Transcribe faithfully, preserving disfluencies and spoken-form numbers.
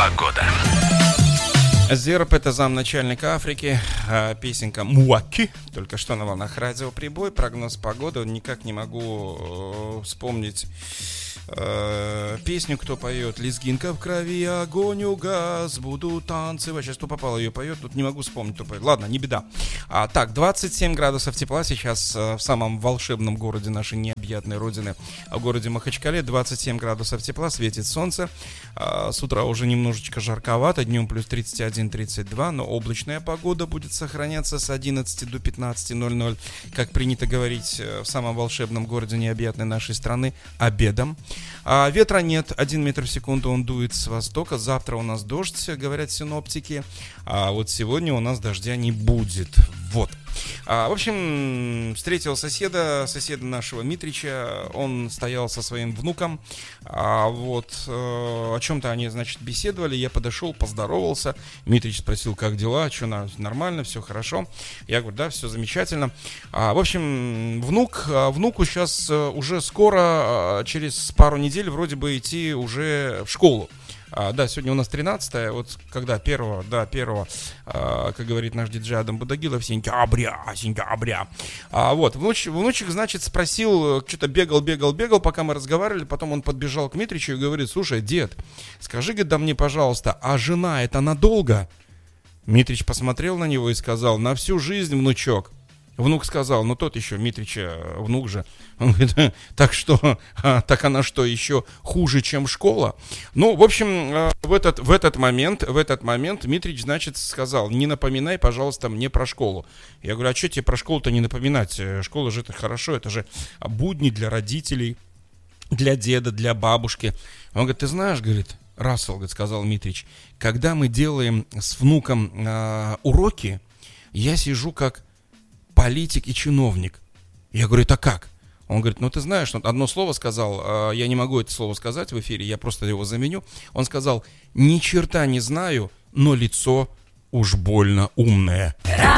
Погода. Зерб — это замначальник Африки, песенка «Муаки», только что на волнах радио «Прибой», прогноз погоды, никак не могу вспомнить э, песню, кто поет. Лезгинка в крови, огонь, угас, буду танцевать. Сейчас кто попал ее поет, тут не могу вспомнить, кто поет. Ладно, не беда. А, так, двадцать семь градусов тепла сейчас в самом волшебном городе нашей необъятной родины, в городе Махачкале. двадцать семь градусов тепла, светит солнце. А, с утра уже немножечко жарковато, днем плюс тридцать один тридцать два, но облачная погода будет сохраняться с одиннадцати до пятнадцати ноль ноль, как принято говорить в самом волшебном городе необъятной нашей страны, обедом. А, ветра нет, один метр в секунду он дует с востока. Завтра у нас дождь, говорят синоптики, а вот сегодня у нас дождя не будет. Вот. А, в общем, встретил соседа, соседа нашего Митрича. Он стоял со своим внуком. А, вот, э, о чем-то они, значит, беседовали. Я подошел, поздоровался. Митрич спросил, как дела, что, нормально, все хорошо. Я говорю, да, все замечательно. А, в общем, внук, внуку сейчас уже скоро, через пару недель, вроде бы идти уже в школу. А, да, сегодня у нас тринадцатое, вот когда первого, да, первого, а, как говорит наш диджей Адам Будагилов, сентября, сентября. А, вот, внуч, внучек, значит, спросил, что-то бегал, бегал, бегал, пока мы разговаривали, потом он подбежал к Митричу и говорит, слушай, дед, скажи, говорит, да мне, пожалуйста, а жена это надолго? Митрич посмотрел на него и сказал, на всю жизнь, внучок. Внук сказал, ну тот еще, Митрича, внук же. Он говорит, так что, а, так она что, еще хуже, чем школа? Ну, в общем, в этот, в этот момент, в этот момент Митрич, значит, сказал, не напоминай, пожалуйста, мне про школу. Я говорю, а что тебе про школу-то не напоминать? Школа же это хорошо, это же будни для родителей, для деда, для бабушки. Он говорит, ты знаешь, говорит, Рассел, говорит, сказал Митрич, когда мы делаем с внуком э, уроки, я сижу как политик и чиновник. Я говорю, это как? Он говорит, ну ты знаешь, он одно слово сказал, я не могу это слово сказать в эфире, я просто его заменю. Он сказал, ни черта не знаю, но лицо уж больно умное.